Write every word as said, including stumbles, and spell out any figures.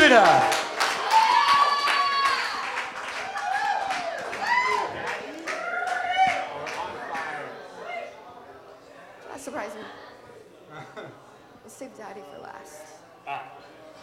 Judah. That surprised me. Let's save Daddy for last. Ah.